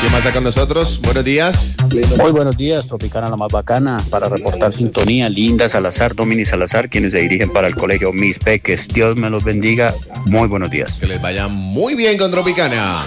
¿Quién más está con nosotros? Buenos días. Muy buenos días, Tropicana la más bacana, para reportar sintonía, Linda Salazar, Domini Salazar, quienes se dirigen para el colegio Mis Peques. Dios me los bendiga. Muy buenos días. Que les vaya muy bien con Tropicana.